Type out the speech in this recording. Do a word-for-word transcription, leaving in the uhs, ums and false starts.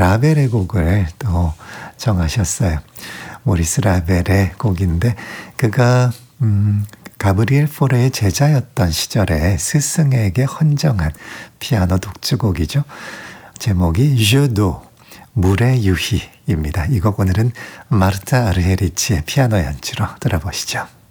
라벨의 곡을 또 정하셨어요. 모리스 라벨의 곡인데 그가 음, 가브리엘 포레의 제자였던 시절에 스승에게 헌정한 피아노 독주곡이죠. 제목이 ژ도 물의 유희입니다. 이 곡 오늘은 마르타 아르헤리치의 피아노 연주로 들어보시죠.